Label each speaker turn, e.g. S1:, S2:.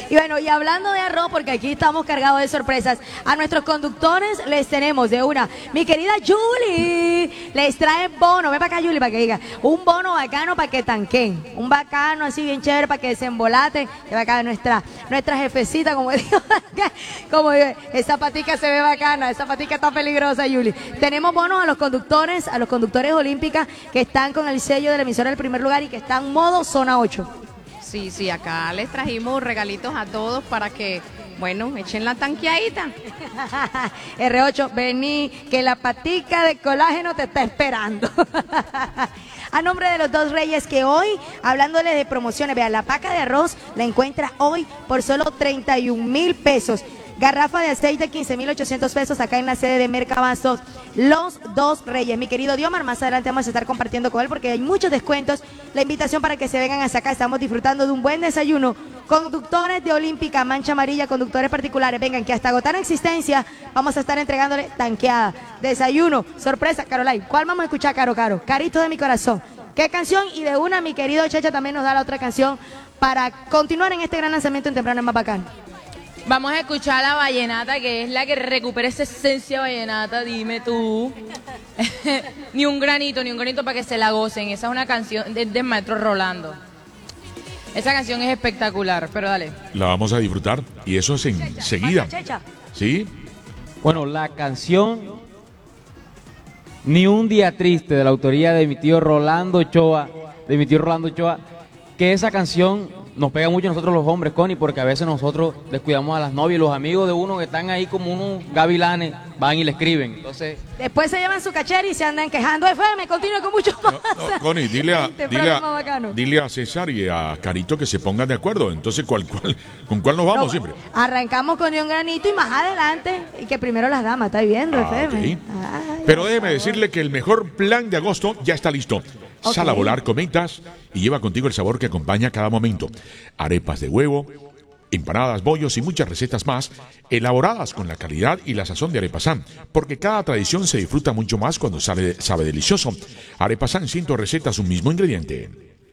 S1: Y bueno, y hablando de arroz, porque aquí estamos cargados de sorpresas, a nuestros conductores les tenemos de una. Mi querida Julie, les trae bono. Ven para acá, Julie, para que diga. Un bono bacano para que tanquen. Un bacano así bien chévere para que desembolaten. Que bacana nuestra jefecita, como digo, como digo, esa patica se ve bacana, esa patica está peligrosa, Julie. Tenemos bonos a los conductores olímpicas que están con el sello de la emisora del primer lugar y que están modo zona 8.
S2: Sí, acá les trajimos regalitos a todos para que, bueno, echen la tanqueadita.
S1: R8, vení, que la patica de colágeno te está esperando. A nombre de los dos reyes que hoy, hablándoles de promociones, vean, la paca de arroz la encuentra hoy por solo 31,000 pesos. Garrafa de aceite, 15,800 pesos acá en la sede de Mercabastos. Los dos reyes. Mi querido Diomar, más adelante vamos a estar compartiendo con él porque hay muchos descuentos. La invitación para que se vengan hasta acá. Estamos disfrutando de un buen desayuno. Conductores de Olímpica, Mancha Amarilla, conductores particulares. Vengan, que hasta agotar existencia vamos a estar entregándole tanqueada. Desayuno, sorpresa, Caroline. ¿Cuál vamos a escuchar, Caro? Carito de mi corazón. ¿Qué canción? Y de una, mi querido Checha también nos da la otra canción para continuar en este gran lanzamiento en Temprano es Más Bacán.
S3: Vamos a escuchar la vallenata, que es la que recupera esa esencia vallenata, dime tú. Ni un granito para que se la gocen. Esa es una canción del maestro Rolando. Esa canción es espectacular, pero dale.
S4: La vamos a disfrutar y eso es enseguida. ¿Sí?
S5: Bueno, la canción Ni un día triste, de la autoría de mi tío Rolando Ochoa, que esa canción nos pega mucho a nosotros los hombres, Connie, porque a veces nosotros descuidamos a las novias y los amigos de uno que están ahí como unos gavilanes, van y le escriben. Entonces,
S1: después se llevan su cachera y se andan quejando. FM, continúa con mucho más.
S4: No, Connie, dile a César y a Carito que se pongan de acuerdo. Entonces, ¿con cuál nos vamos siempre?
S1: Arrancamos con un granito y más adelante, y que primero las damas, ¿está viendo, FM?
S4: Okay. Pero déjeme decirle que el mejor plan de agosto ya está listo. Sal a volar cometas y lleva contigo el sabor que acompaña cada momento. Arepas de huevo, empanadas, bollos y muchas recetas más, elaboradas con la calidad y la sazón de Arepasán, porque cada tradición se disfruta mucho más cuando sabe delicioso. Arepasán, 100 recetas, un mismo ingrediente.